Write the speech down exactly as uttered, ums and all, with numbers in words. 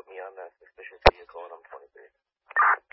put me on that suspicious vehicle, and I'm twenty-three.